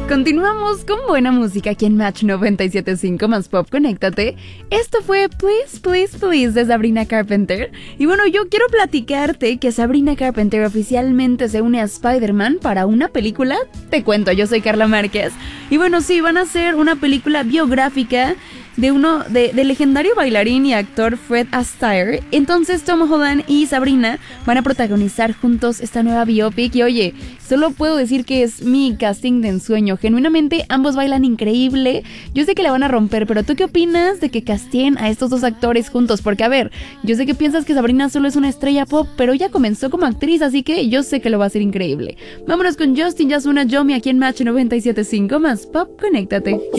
Continuamos con buena música aquí en Match 97.5 más Pop, conéctate. Esto fue Please, Please, Please de Sabrina Carpenter. Y bueno, yo quiero platicarte que Sabrina Carpenter oficialmente se une a Spider-Man para una película. Te cuento, yo soy Carla Márquez. Y bueno, sí, van a hacer una película biográfica del legendario bailarín y actor Fred Astaire. Entonces Tom Holland y Sabrina van a protagonizar juntos esta nueva biopic. Y oye, solo puedo decir que es mi casting de ensueño. Genuinamente ambos bailan increíble. Yo sé que la van a romper, pero ¿tú qué opinas de que casteen a estos dos actores juntos? Porque a ver, yo sé que piensas que Sabrina solo es una estrella pop, pero ella comenzó como actriz, así que yo sé que lo va a hacer increíble. Vámonos con Justin Yasuna Yomi aquí en Match 97.5 más Pop, conéctate.